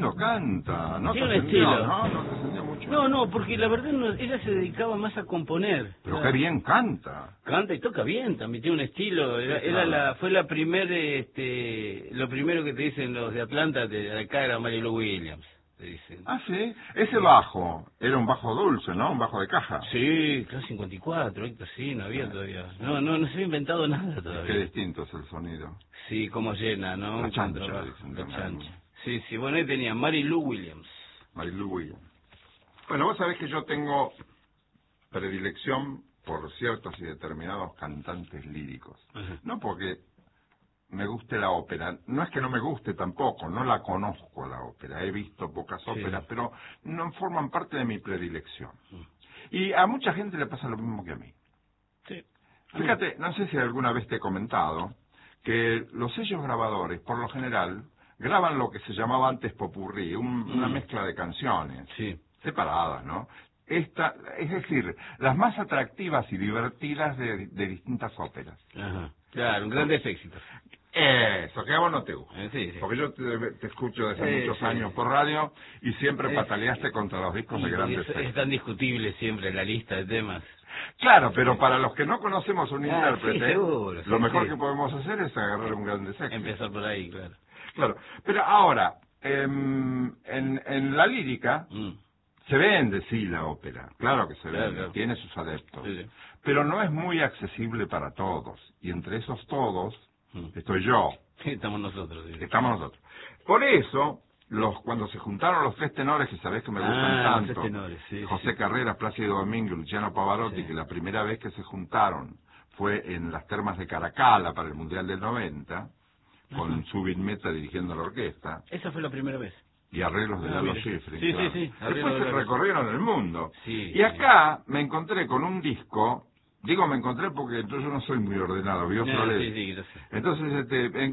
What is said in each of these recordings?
lindo canta. No te Tiene un ascendió, estilo. ¿no? No te ascendió mucho. No, no, porque la verdad ella se dedicaba más a componer. Pero qué bien canta. Canta y toca bien, también tiene un estilo. Fue la lo primero que te dicen los de Atlanta, de acá era Mary Lou Williams, te dicen. Ah, sí. Ese bajo, era un bajo dulce, ¿no? Un bajo de caja. Sí, claro, 54, Héctor, sí, no había todavía. No se había inventado nada todavía. Qué distinto es el sonido. Sí, como llena, ¿no? La chancha, dicen La también. chancha. Sí, sí, bueno, ahí tenía Mary Lou Williams. Mary Lou Williams. Bueno, vos sabés que yo tengo predilección por ciertos y determinados cantantes líricos. Ajá. No porque me guste la ópera, no es que no me guste tampoco, no la conozco la ópera, he visto pocas óperas, pero no forman parte de mi predilección. Y a mucha gente le pasa lo mismo que a mí. Sí. Fíjate, no sé si alguna vez te he comentado que los sellos grabadores, por lo general, graban lo que se llamaba antes popurrí, una mezcla de canciones, separadas, ¿no? Es decir, las más atractivas y divertidas de distintas óperas. Ajá. Claro, un grandes éxitos. Eso, que a vos no te gusta. Sí. Porque yo te escucho desde muchos años por radio y siempre pataleaste contra los discos de grandes éxitos. Es tan discutible siempre la lista de temas. Claro, pero para los que no conocemos un intérprete, seguro, lo mejor que podemos hacer es agarrar un gran éxito. Empezar por ahí, claro. Claro, pero ahora, en la lírica, se vende, sí, la ópera, claro que se vende, claro. Tiene sus adeptos, pero no es muy accesible para todos, y entre esos todos estoy yo. Estamos nosotros. Estamos nosotros. Por eso, cuando se juntaron los tres tenores, que sabés que me gustan tanto, José Carreras, Plácido Domingo y Luciano Pavarotti, que la primera vez que se juntaron fue en las termas de Caracalla para el Mundial del 90, con Zubin Mehta dirigiendo la orquesta. Esa fue la primera vez. Y arreglos de Lalo Schifrin. Sí, claro. sí. Después se recorrieron el mundo. Sí, y acá me encontré con un disco, digo me encontré porque yo no soy muy ordenado, ¿vio? Entonces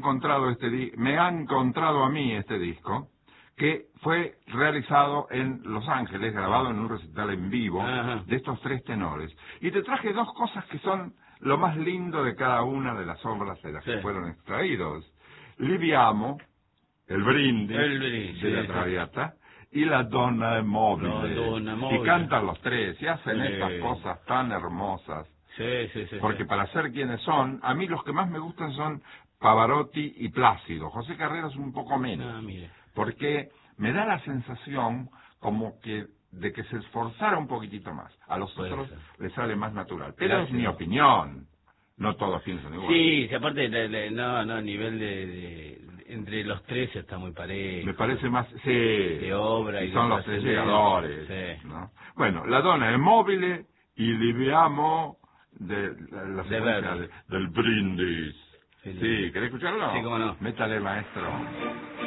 me ha encontrado a mí este disco, que fue realizado en Los Ángeles, grabado en un recital en vivo de estos tres tenores. Y te traje dos cosas que son lo más lindo de cada una de las obras de las que fueron extraídos. Liviamo, el brindis de la Traviata, y la Donna Mobile. Y cantan los tres, y hacen estas cosas tan hermosas. Porque para ser quienes son, a mí los que más me gustan son Pavarotti y Plácido. José Carreras un poco menos. Porque me da la sensación como que de que se esforzara un poquitito más. A los otros les sale más natural. Pero es mi opinión. No todos piensan igual. Sí, aparte, a nivel de entre los tres está muy parejo. Me parece más, de obra. Y son los tres llegadores. ¿No? Bueno, la Donna è mobile y Liviamo del brindis. Sí, ¿querés escucharlo? Sí, cómo no. Métale, maestro.